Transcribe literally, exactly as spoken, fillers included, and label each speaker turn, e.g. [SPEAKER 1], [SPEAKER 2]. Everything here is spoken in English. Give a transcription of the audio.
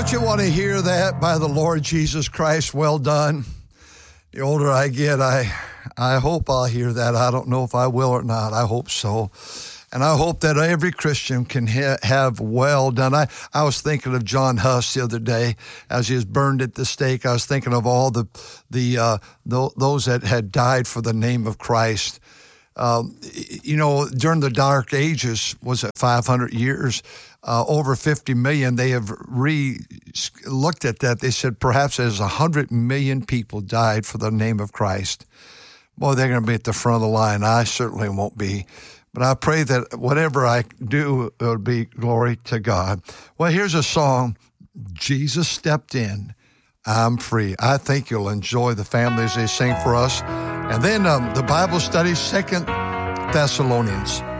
[SPEAKER 1] Don't you want to hear that by the Lord Jesus Christ? Well done. The older I get, I I hope I'll hear that. I don't know if I will or not. I hope so. And I hope that every Christian can ha- have well done. I, I was thinking of John Huss the other day as he was burned at the stake. I was thinking of all the the uh, th- those that had died for the name of Christ. Um, you know, during the Dark Ages, was it five hundred years, uh, over fifty million, they have re-looked at that. They said perhaps as one hundred million people died for the name of Christ. Boy, they're going to be at the front of the line. I certainly won't be. But I pray that whatever I do, it will be glory to God. Well, here's a song, Jesus Stepped In, I'm Free. I think you'll enjoy the family as they sing for us. And then um, the Bible study, Second Thessalonians.